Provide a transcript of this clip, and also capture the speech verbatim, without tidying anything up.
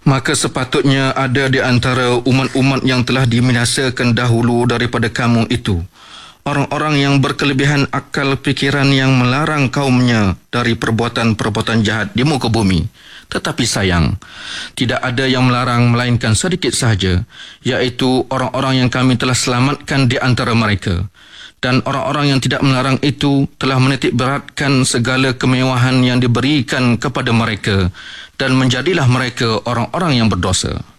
Maka sepatutnya ada di antara umat-umat yang telah dibinasakan dahulu daripada kamu itu orang-orang yang berkelebihan akal fikiran yang melarang kaumnya dari perbuatan-perbuatan jahat di muka bumi. Tetapi sayang, tidak ada yang melarang melainkan sedikit sahaja, iaitu orang-orang yang kami telah selamatkan di antara mereka. Dan orang-orang yang tidak melarang itu telah menitik beratkan segala kemewahan yang diberikan kepada mereka, dan menjadilah mereka orang-orang yang berdosa.